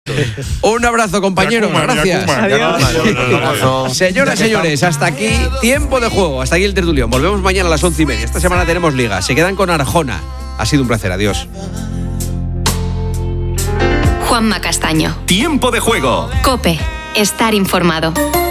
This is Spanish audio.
Un abrazo, compañeros. Gracias. Adiós. Señoras y señores, hasta aquí tiempo de juego. Hasta aquí el tertulión. Volvemos mañana a las 11:30. Esta semana tenemos liga. Se quedan con Arjona. Ha sido un placer. Adiós. Juanma Castaño. Tiempo de juego. COPE. Estar informado.